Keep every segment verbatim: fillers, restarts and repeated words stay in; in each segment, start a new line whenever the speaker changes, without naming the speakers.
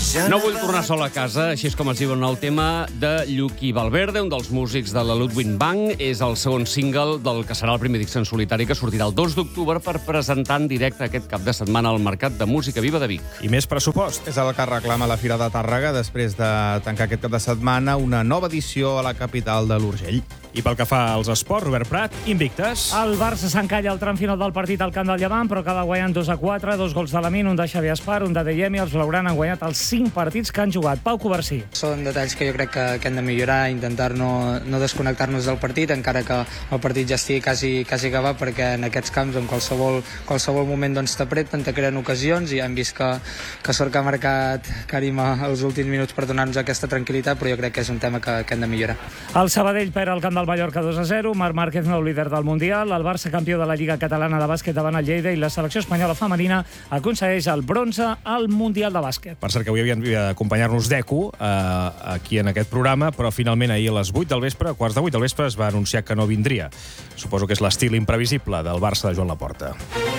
No vull tornar sol a casa, així és com es diu el nou tema de Lluqui Valverde, un dels músics de la Ludwig Band. És el segon single del que serà el primer disc en solitari, que sortirà el dos d'octubre per presentar en directe aquest cap de setmana al Mercat de Música Viva de Vic.
I més pressupost.
És el que reclama la Fira de Tàrrega després de tancar aquest cap de setmana una nova edició a la capital de l'Urgell.
I pel que fa als esports, Robert Prat, invictes.
El Barça s'encalla al tram final del partit al camp del Llevant, però acaba guanyant dos a quatre, dos gols de Lamine, un de Xavi Espar, un de Deyemi. Els blaugrana han guanyat els cinc partits que han jugat. Pau Covarsí.
Són detalls que jo crec que, que hem de millorar, intentar no, no desconnectar-nos del partit, encara que el partit ja estigui quasi, quasi acabat, perquè en aquests camps, en qualsevol, qualsevol moment doncs, t'apreten, te creen ocasions, i hem vist que, que sort que ha marcat Karim els últims minuts per donar-nos aquesta tranquil·litat, però jo crec que és un tema que, que hem de millorar.
El Sabadell perd al camp del Mallorca dos a zero, Marc Márquez, nou líder del Mundial, el Barça campió de la Lliga Catalana de Bàsquet davant el Lleida, i la selecció espanyola femenina aconsegueix el bronze al Mundial de Bàsquet.
Per cert, que avui havien d'acompanyar-nos Deco eh, aquí en aquest programa, però finalment ahir a les vuit del vespre, a quarts de vuit del vespre, es va anunciar que no vindria. Suposo que és l'estil imprevisible del Barça de Joan Laporta.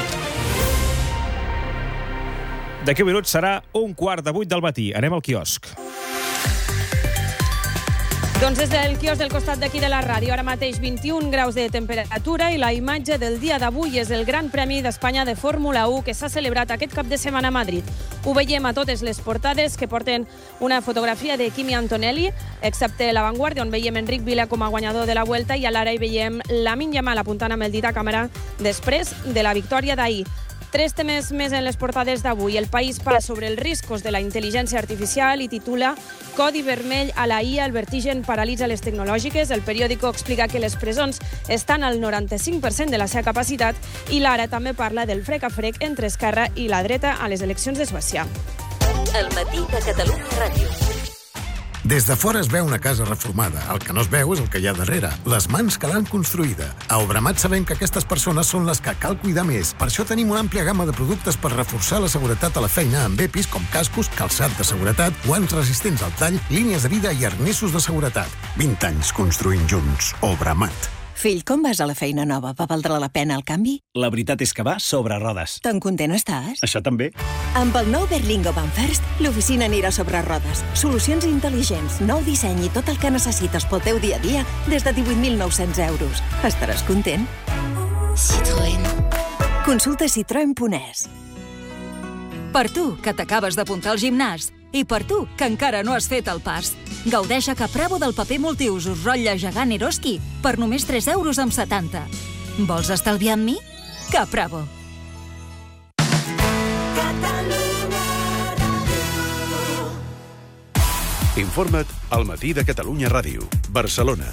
D'aquí un minut serà un quart de vuit del matí. Anem al quiosc.
Doncs des del quiosc del costat d'aquí de la ràdio, ara mateix vint-i-un graus de temperatura, i la imatge del dia d'avui és el Gran Premi d'Espanya de Fórmula u que s'ha celebrat aquest cap de setmana a Madrid. Ho veiem a totes les portades, que porten una fotografia de Kimi Antonelli, excepte La Vanguardia, on veiem Enric Vila com a guanyador de la Vuelta, i a l'ara hi veiem Lamine Yamal apuntant amb el dit a càmera després de la victòria d'ahir. Tres temes més en les portades d'avui. El País parla sobre els riscos de la intel·ligència artificial i titula Codi vermell a la I A, el vertigen paralitza les tecnològiques. El periòdico explica que les presons estan al noranta-cinc per cent de la seva capacitat, i l'Ara també parla del frec a frec entre Esquerra i la dreta a les eleccions de Suècia.
El matí de Catalunya Ràdio.
Des de fora es veu una casa reformada. El que no es veu és el que hi ha darrere, les mans que l'han construïda. A Obramat sabem que aquestes persones són les que cal cuidar més. Per això tenim una àmplia gamma de productes per reforçar la seguretat a la feina amb E P Is com cascos, calçat de seguretat, guants resistents al tall, línies de vida i arnessos de seguretat. vint anys construint junts. Obramat.
Fill, com vas a la feina nova? Va valdre la pena el canvi?
La veritat és que va sobre rodes.
Tan content estàs?
Això també.
Amb el nou Berlingo Van First, l'oficina anirà sobre rodes. Solucions intel·ligents, nou disseny i tot el que necessites pel teu dia a dia des de divuit mil nou-cents euros. Estaràs content? Citroën. Consulta citroen punt es.
Per tu, que t'acabes d'apuntar al gimnàs, i per tu, que encara no has fet el pas, gaudeix a Capravo del paper multiusos rotlle gegant Eroski per només tres euros amb setanta. Vols estalviar amb mi? Capravo.
Informa't al matí de Catalunya Ràdio. Barcelona.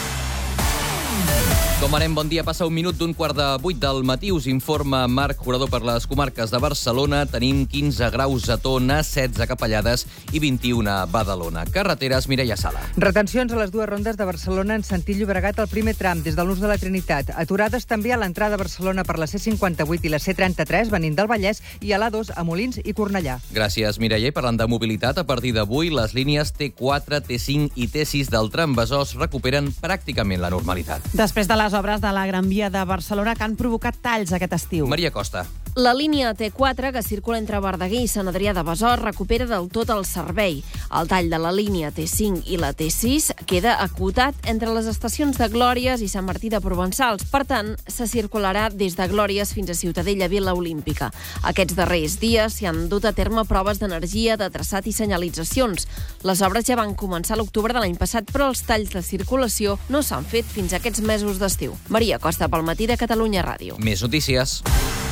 Com anem, bon dia. Passa un minut d'un quart de vuit del matí. Us informa Marc Jurador per les comarques de Barcelona. Tenim quinze graus a Tona, setze a Capellades i vint-i-un a Badalona. Carreteres, Mireia Sala.
Retencions a les dues rondes de Barcelona en sentit Llobregat al primer tram, des del Nus de la Trinitat. Aturades també a l'entrada a Barcelona per la C cinquanta-vuit i la C trenta-tres, venint del Vallès, i a l'A dos a Molins i Cornellà.
Gràcies, Mireia. I parlant de mobilitat, a partir d'avui, les línies T quatre, T cinc i T sis del tram Besòs recuperen pràcticament la normalitat.
Després de les obres de la Gran Via de Barcelona que han provocat talls aquest estiu.
Maria Costa.
La línia T quatre, que circula entre Verdaguer i Sant Adrià de Besòs, recupera del tot el servei. El tall de la línia T cinc i la T sis queda acotat entre les estacions de Glòries i Sant Martí de Provençals. Per tant, se circularà des de Glòries fins a Ciutadella, Vila Olímpica. Aquests darrers dies s'hi han dut a terme proves d'energia, de traçat i senyalitzacions. Les obres ja van començar a l'octubre de l'any passat, però els talls de circulació no s'han fet fins a aquests mesos d'estiu. Maria Costa, pel matí de Catalunya Ràdio.
Més notícies.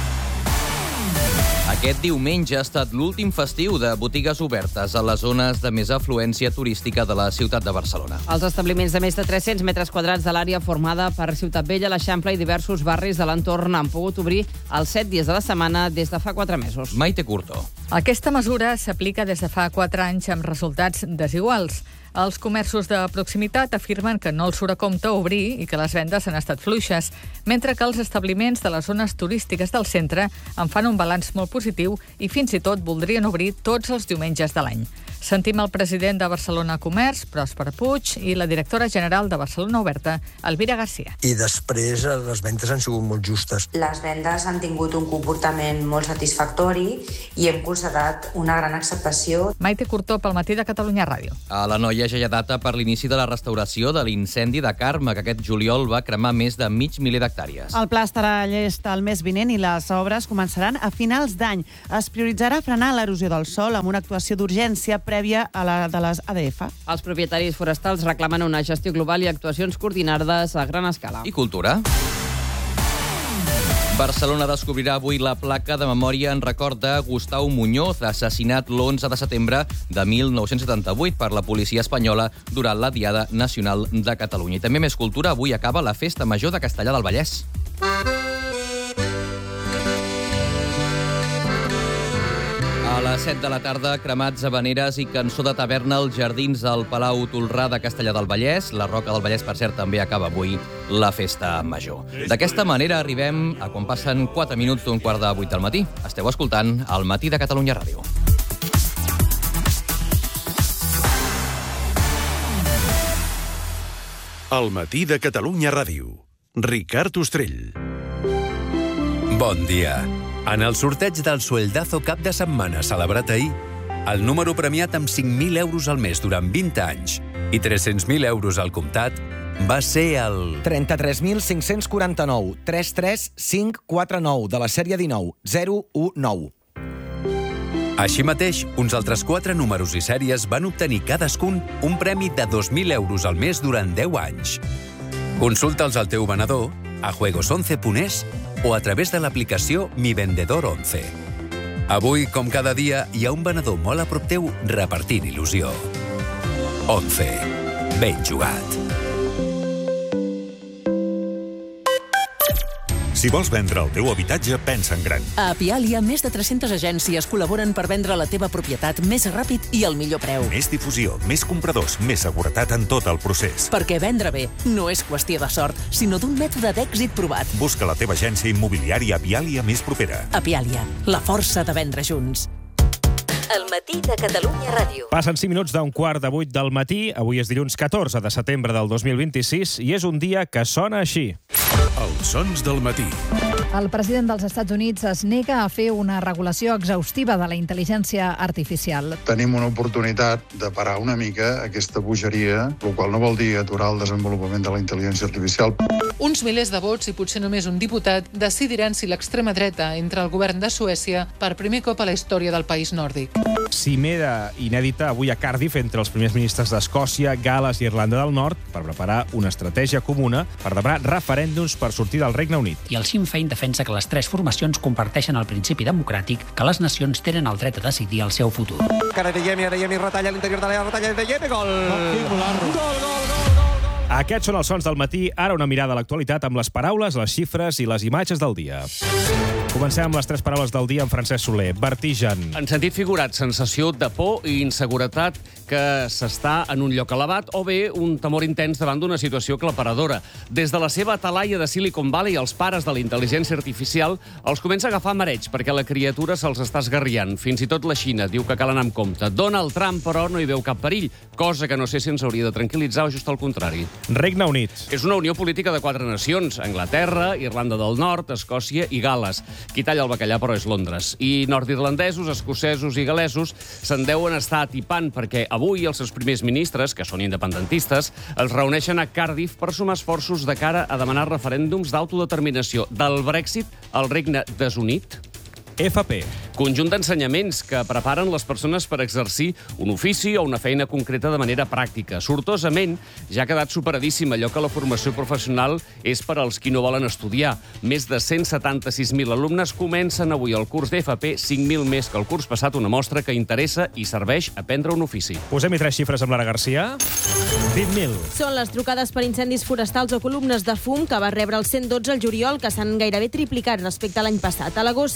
Aquest diumenge ha estat l'últim festiu de botigues obertes a les zones de més afluència turística de la ciutat de Barcelona.
Els establiments de més de tres-cents metres quadrats de l'àrea formada per Ciutat Vella, l'Eixample i diversos barris de l'entorn han pogut obrir els set dies de la setmana des de fa quatre mesos.
Maite Curto.
Aquesta mesura s'aplica des de fa quatre anys amb resultats desiguals. Els comerços de proximitat afirmen que no els surt a compte obrir i que les vendes han estat fluixes, mentre que els establiments de les zones turístiques del centre en fan un balanç molt positiu i fins i tot voldrien obrir tots els diumenges de l'any. Sentim el president de Barcelona Comerç, Pròsper Puig, i la directora general de Barcelona Oberta, Elvira Garcia.
I després les vendes han sigut molt justes.
Les vendes han tingut un comportament molt satisfactori i hem constatat una gran acceptació.
Maite Curtó, pel Matí de Catalunya Ràdio.
A la Noia ja hi ha data per l'inici de la restauració de l'incendi de Carme, que aquest juliol va cremar més de mig miler d'hectàrees.
El pla estarà llest el mes vinent i les obres començaran a finals d'any. Es prioritzarà frenar l'erosió del sòl amb una actuació d'urgència prèvia a la de les A D F.
Els propietaris forestals reclamen una gestió global i actuacions coordinades a gran escala.
I cultura? Barcelona descobrirà avui la placa de memòria en record de Gustau Muñoz, assassinat l'onze de setembre de mil nou-cents setanta-vuit per la policia espanyola durant la Diada Nacional de Catalunya. I també més cultura, avui acaba la Festa Major de Castellar del Vallès. A les set de la tarda, cremats, habaneres i cançó de taverna als jardins del Palau Tolrà de Castellar del Vallès. La Roca del Vallès, per cert, també acaba avui la Festa Major. D'aquesta manera arribem a quan passen quatre minuts d'un quart de vuit del matí. Esteu escoltant El Matí de Catalunya Ràdio.
El Matí de Catalunya Ràdio. Ricard Ostrell.
Bon dia. En el sorteig del Sueldazo cap de setmana celebrat ahir, el número premiat amb cinc mil euros al mes durant vint anys i tres-cents mil euros al comptat va ser el...
trenta-tres mil cinc-cents quaranta-nou, tres tres cinc quatre nou, de la sèrie dinou, zero u nou.
Així mateix, uns altres quatre números i sèries van obtenir cadascun un premi de dos mil euros al mes durant deu anys. Consulta'ls al teu venedor, a juegos once punt es, o a través de l'aplicació Mi Vendedor once. Avui, com cada dia, hi ha un venedor molt a prop teu repartint il·lusió. once. Ben jugat.
Si vols vendre el teu habitatge, pensa en gran.
A Apialia, més de tres-centes agències col·laboren per vendre la teva propietat més ràpid i al millor preu.
Més difusió, més compradors, més seguretat en tot el procés.
Perquè vendre bé no és qüestió de sort, sinó d'un mètode d'èxit provat.
Busca la teva agència immobiliària Apialia més propera.
Apialia, la força de vendre junts.
El Matí de Catalunya Ràdio.
Passen cinc minuts d'un quart de vuit del matí. Avui és dilluns catorze de setembre del dos mil vint-i-sis i és un dia que sona així.
Els sons del matí.
El president dels Estats Units es nega a fer una regulació exhaustiva de la intel·ligència artificial.
Tenim una oportunitat de parar una mica aquesta bogeria, el qual no vol dir aturar el desenvolupament de la intel·ligència artificial.
Uns milers de vots i potser només un diputat decidiran si l'extrema dreta entra al govern de Suècia per primer cop a la història del país nòrdic.
Cimera inèdita avui a Cardiff entre els primers ministres d'Escòcia, Gal·les i Irlanda del Nord per preparar una estratègia comuna per demanar referèndums per sortir del Regne Unit.
I el Sinn Féin defensa que les tres formacions comparteixen el principi democràtic que les nacions tenen el dret a decidir el seu futur.
Cara de Yemi, ara Yemi retalla a l'interior de l'àrea, retalla de Yemi, gol! Gol, gol, gol!
Aquests són els sons del matí. Ara una mirada a l'actualitat amb les paraules, les xifres i les imatges del dia. Comencem amb les tres paraules del dia amb Francesc Soler. Vertigen.
En sentit figurat, sensació de por i inseguretat que s'està en un lloc elevat o bé un temor intens davant d'una situació aclaparadora. Des de la seva talaia de Silicon Valley, els pares de la intel·ligència artificial els comença a agafar mareig perquè la criatura se'ls està esgarriant. Fins i tot la Xina diu que cal anar amb compte. Donald Trump, però, no hi veu cap perill, cosa que no sé si ens hauria de tranquil·litzar o just al contrari.
Regne Unit.
És una unió política de quatre nacions, Anglaterra, Irlanda del Nord, Escòcia i Gal·les. Qui talla el bacallà, però, és Londres. I nord-irlandesos, escocesos i gal·lesos se'n deuen estar atipant perquè avui els seus primers ministres, que són independentistes, es reuneixen a Cardiff per sumar esforços de cara a demanar referèndums d'autodeterminació del Brexit al Regne Desunit.
F P.
Conjunt d'ensenyaments que preparen les persones per exercir un ofici o una feina concreta de manera pràctica. Sortosament, ja ha quedat superadíssim allò que la formació professional és per als qui no volen estudiar. Més de cent setanta-sis mil alumnes comencen avui el curs d'F P, cinc mil més que el curs passat, una mostra que interessa i serveix aprendre un ofici.
Posem-hi tres xifres amb Lara Garcia. vint mil.
Són les trucades per incendis forestals o columnes de fum que va rebre el cent dotze al juliol, que s'han gairebé triplicat respecte a l'any passat. A l'agost s'han concentrat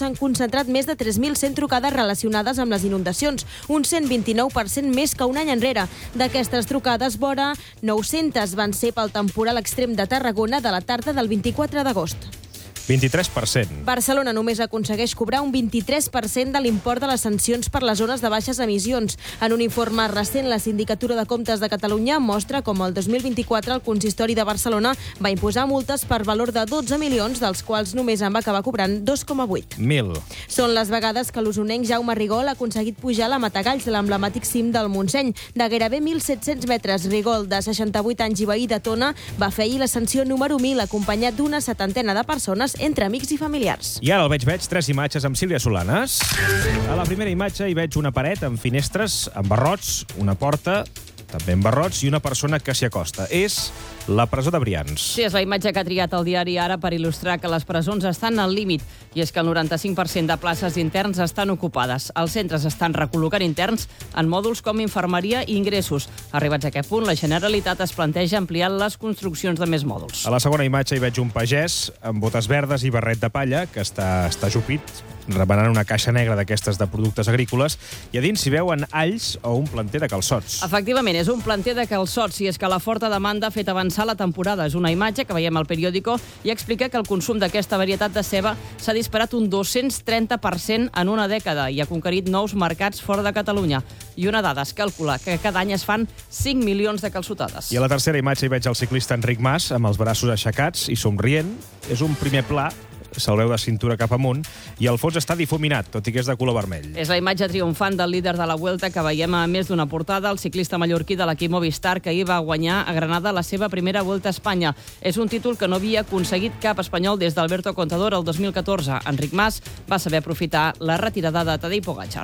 entrat més de tres mil cent trucades relacionades amb les inundacions, un cent vint-i-nou per cent més que un any enrere. D'aquestes trucades, vora nou-centes van ser pel temporal extrem de Tarragona de la tarda del vint-i-quatre d'agost.
vint-i-tres per cent.
Barcelona només aconsegueix cobrar un vint-i-tres per cent de l'import de les sancions per les zones de baixes emissions. En un informe recent, la Sindicatura de Comptes de Catalunya mostra com el dos mil vint-i-quatre el consistori de Barcelona va imposar multes per valor de dotze milions, dels quals només en va acabar cobrant dos coma vuit.
Mil.
Són les vegades que l'usonenc Jaume Rigol ha aconseguit pujar a la Matagalls, l'emblemàtic cim del Montseny. De gairebé mil set-cents metres, Rigol, de seixanta-vuit anys i veí de Tona, va fer ahir l'ascensió número mil, acompanyat d'una setantena de persones entre amics i familiars.
I ara el veig, veig tres imatges amb Sílvia Solanes. A la primera imatge hi veig una paret amb finestres, amb barrots, una porta, també amb barrots, i una persona que s'hi acosta. És la presó de Brians.
Sí, és la imatge que ha triat el diari Ara per il·lustrar que les presons estan al límit, i és que el noranta-cinc per cent de places interns estan ocupades. Els centres estan recol·locant interns en mòduls com infermeria i ingressos. Arribats a aquest punt, la Generalitat es planteja ampliar les construccions de més mòduls.
A la segona imatge hi veig un pagès amb botes verdes i barret de palla, que està, està jupit, remenant una caixa negra d'aquestes de productes agrícoles, i a dins s'hi veuen alls o un planter de calçots.
Efectivament, és un planter de calçots, i és que la forta demanda ha fet avançar la temporada. És una imatge que veiem al periòdico i explica que el consum d'aquesta varietat de ceba s'ha disparat un dos-cents trenta per cent en una dècada i ha conquerit nous mercats fora de Catalunya. I una dada es calcula que cada any es fan cinc milions de calçotades.
I a la tercera imatge hi veig el ciclista Enric Mas amb els braços aixecats i somrient. És un primer pla, se'l veu de cintura cap amunt, i el fons està difuminat, tot i que és de color vermell.
És la imatge triomfant del líder de la Vuelta que veiem a més d'una portada, el ciclista mallorquí de l'equip Movistar, que ahir va guanyar a Granada la seva primera Vuelta a Espanya. És un títol que no havia aconseguit cap espanyol des d'Alberto Contador el dos mil catorze. Enric Mas va saber aprofitar la retirada de Tadej Pogačar.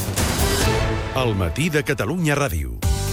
El matí de Catalunya Ràdio.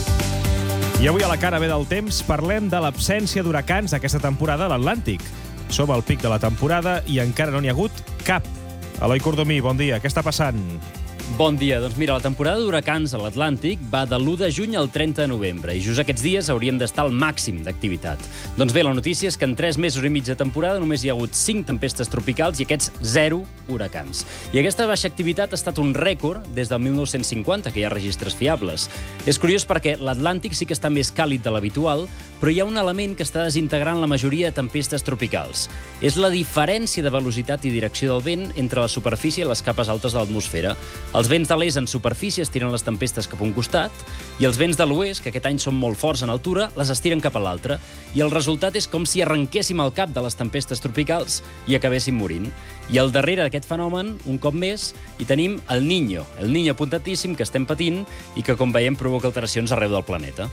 I avui a la cara bé del temps parlem de l'absència d'huracans aquesta temporada a l'Atlàntic. Som al pic de la temporada i encara no n'hi ha hagut cap. Eloi Cordomí, bon dia. Què està passant?
Bon dia. Doncs mira, la temporada d'huracans a l'Atlàntic va de l'u de juny al trenta de novembre i just aquests dies haurien d'estar al màxim d'activitat. Doncs bé, la notícia és que en tres mesos i mig de temporada només hi ha hagut cinc tempestes tropicals i aquests zero huracans. I aquesta baixa activitat ha estat un rècord des del mil nou-cents cinquanta, que hi ha registres fiables. És curiós perquè l'Atlàntic sí que està més càlid de l'habitual, però hi ha un element que està desintegrant la majoria de tempestes tropicals. És la diferència de velocitat i direcció del vent entre la superfície i les capes altes de l'atmosfera. Els vents de l'est en superfície estiren les tempestes cap a un costat i els vents de l'oest, que aquest any són molt forts en altura, les estiren cap a l'altre. I el resultat és com si arrenquéssim el cap de les tempestes tropicals i acabéssim morint. I al darrere d'aquest fenomen, un cop més, hi tenim el Niño, el Niño apuntatíssim que estem patint i que, com veiem, provoca alteracions arreu del planeta.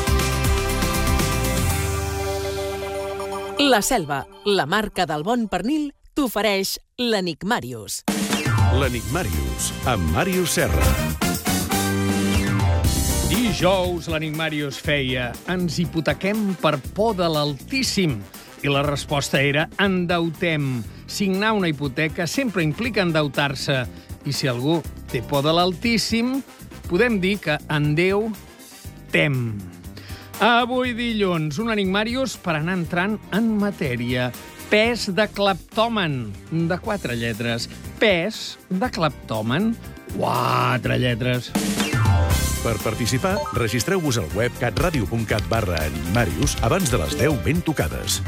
La Selva, la marca del bon pernil, t'ofereix l'Enigmàrius.
L'Enigmàrius, amb Màrius Serra.
Dijous l'Enigmàrius feia ens hipotequem per por de l'Altíssim. I la resposta era endeutem. Signar una hipoteca sempre implica endeutar-se. I si algú té por de l'Altíssim, podem dir que en Déu tem. Avui dilluns, un Enigmàrius per anar entrant en matèria. Pes de cleptòmen, de quatre lletres. Pes de cleptòmen, quatre lletres.
Per participar, registreu-vos al web catradio punt cat barra Enigmàrius abans de les deu ben tocades.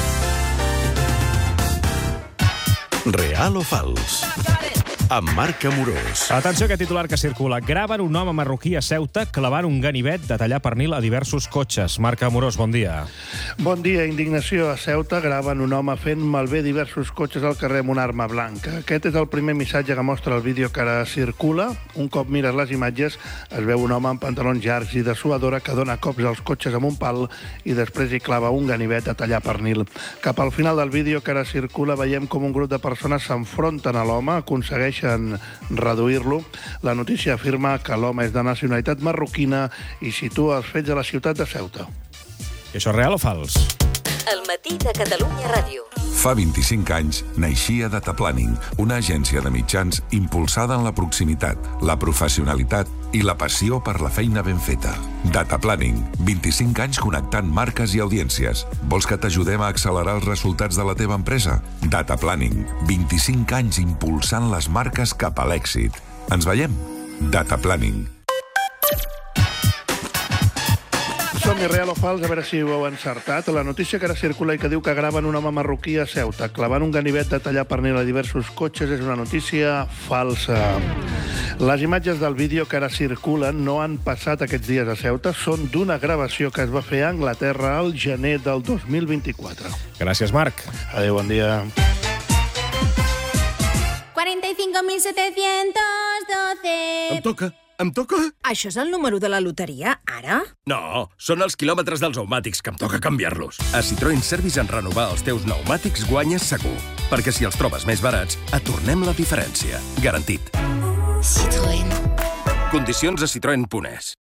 Real o fals? Amb Marc Amorós.
Atenció a aquest titular que circula. Graven un home marroquí a Ceuta clavant un ganivet de tallar pernil a diversos cotxes. Marc Amorós, bon dia.
Bon dia. Indignació a Ceuta. Graven un home fent malbé diversos cotxes al carrer amb una arma blanca. Aquest és el primer missatge que mostra el vídeo que ara circula. Un cop mires les imatges, es veu un home amb pantalons llargs i dessuadora que dona cops als cotxes amb un pal i després hi clava un ganivet a tallar pernil. Cap al final del vídeo que ara circula veiem com un grup de persones s'enfronten a l'home, aconsegueix reduir-lo. La notícia afirma que l'home és de nacionalitat marroquina i situa els fets a la ciutat de Ceuta.
I això és real o fals?
El matí de Catalunya Ràdio.
Fa vint-i-cinc anys naixia Data Planning, una agència de mitjans impulsada en la proximitat, la professionalitat i la passió per la feina ben feta. Data Planning, vint-i-cinc anys connectant marques i audiències. Vols que t'ajudem a accelerar els resultats de la teva empresa? Data Planning, vint-i-cinc anys impulsant les marques cap a l'èxit. Ens veiem? Data Planning.
Som-hi, real o fals, a veure si ho heu encertat. La notícia que ara circula i que diu que graven un home marroquí a Ceuta clavant un ganivet de tallar pernil a diversos cotxes és una notícia falsa. Les imatges del vídeo que ara circulen no han passat aquests dies a Ceuta, són d'una gravació que es va fer a Anglaterra al gener del dos mil vint-i-quatre.
Gràcies, Marc.
Adéu, bon dia.
cuarenta y cinco mil setecientos doce.
Em toca, em toca.
Això és el número de la loteria, ara?
No, són els quilòmetres dels pneumàtics, que em toca canviar-los. A Citroën Service en renovar els teus pneumàtics guanyes segur. Perquè si els trobes més barats, et tornem la diferència. Garantit.
Citroën.
Condicions a citroen punt es.